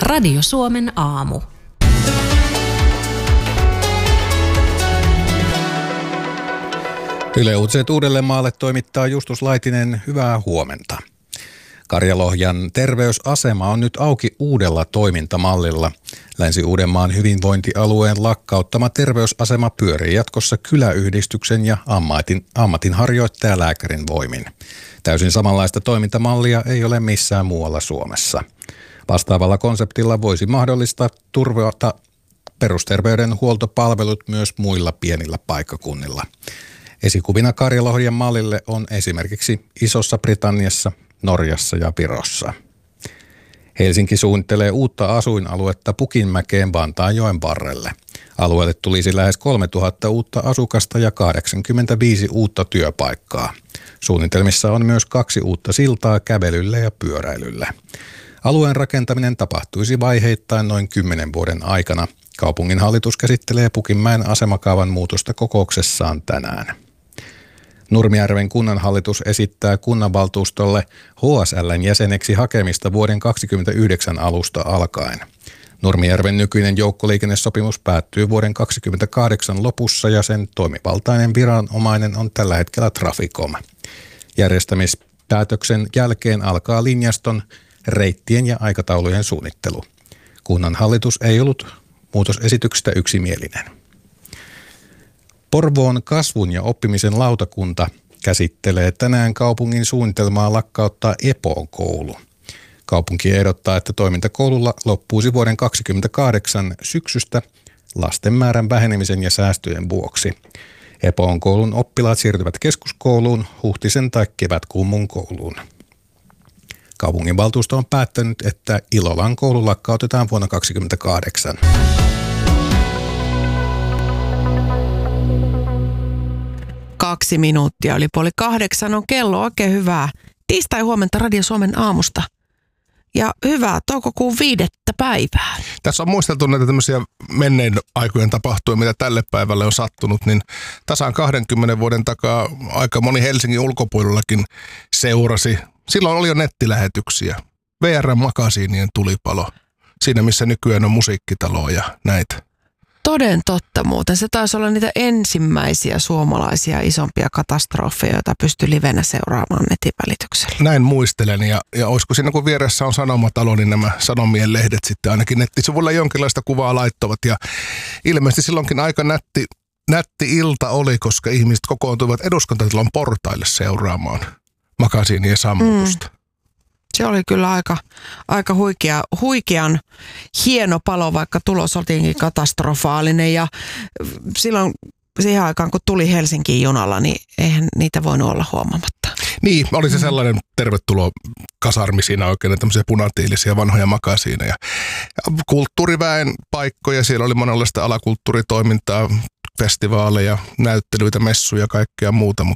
Radio Suomen aamu. Yle Uutiset Uudellemaalle toimittaa Justus Laitinen. Hyvää huomenta. Karjalohjan terveysasema on nyt auki uudella toimintamallilla. Länsi-Uudenmaan hyvinvointialueen lakkauttama terveysasema pyörii jatkossa kyläyhdistyksen ja ammatinharjoittajalääkärin voimin. Täysin samanlaista toimintamallia ei ole missään muualla Suomessa. Vastaavalla konseptilla voisi mahdollista turvata perusterveydenhuoltopalvelut myös muilla pienillä paikkakunnilla. Esikuvina Karjalohjan mallille on esimerkiksi Isossa Britanniassa, Norjassa ja Virossa. Helsinki suunnittelee uutta asuinaluetta Pukinmäkeen Vantaanjoen varrelle. Alueelle tulisi lähes 3000 uutta asukasta ja 85 uutta työpaikkaa. Suunnitelmissa on myös 2 uutta siltaa kävelylle ja pyöräilylle. Alueen rakentaminen tapahtuisi vaiheittain noin 10 vuoden aikana. Kaupunginhallitus käsittelee Pukinmäen asemakaavan muutosta kokouksessaan tänään. Nurmijärven kunnanhallitus esittää kunnanvaltuustolle HSL:n jäseneksi hakemista vuoden 2029 alusta alkaen. Nurmijärven nykyinen joukkoliikennesopimus päättyy vuoden 2028 lopussa ja sen toimivaltainen viranomainen on tällä hetkellä Traficom. Järjestämispäätöksen jälkeen alkaa linjaston, reittien ja aikataulujen suunnittelu. Kunnanhallitus ei ollut muutosesityksestä yksimielinen. Porvoon kasvun ja oppimisen lautakunta käsittelee tänään kaupungin suunnitelmaa lakkauttaa Epoon koulu. Kaupunki ehdottaa, että toiminta koululla loppuisi vuoden 2028 syksystä lasten määrän vähenemisen ja säästöjen vuoksi. Epoon koulun oppilaat siirtyvät keskuskouluun, Huhtisen tai Kevätkummun kouluun. Kaupunginvaltuusto on päättänyt, että Ilolan koulu lakkautetaan vuonna 2028. Kaksi minuuttia yli 7:30 on kello. Oikein hyvää tiistai-huomenta Radio Suomen aamusta. Ja hyvää toukokuun 5. päivää. Tässä on muisteltu näitä tämmöisiä menneen aikojen tapahtumia, mitä tälle päivälle on sattunut, niin tasan 20 vuoden takaa aika moni Helsingin ulkopuolellakin seurasi. Silloin oli jo nettilähetyksiä. VR-makasiinien tulipalo. Siinä, missä nykyään on musiikkitaloa ja näitä. Toden totta muuten. Se taisi olla niitä ensimmäisiä suomalaisia isompia katastrofeja, joita pystyi livenä seuraamaan netin välityksellä. Näin muistelen ja olisiko siinä kun vieressä on sanomatalo, niin nämä Sanomien lehdet sitten ainakin nettisivuilla jonkinlaista kuvaa laittavat. Ja ilmeisesti silloinkin aika nätti ilta oli, koska ihmiset kokoontuivat Eduskuntatalon portaille seuraamaan makasiinien sammutusta. Se oli kyllä aika huikean hieno palo, vaikka tulos oltiinkin katastrofaalinen. Ja silloin siihen aikaan, kun tuli Helsinkiin junalla, niin eihän niitä voinut olla huomaamatta. Niin, oli se sellainen tervetulo kasarmi siinä oikein, tämmöisiä punatiilisia vanhoja makasiineja. Kulttuuriväen paikkoja, siellä oli monenlaista alakulttuuritoimintaa, festivaaleja, näyttelyitä, messuja ja kaikkea muuta,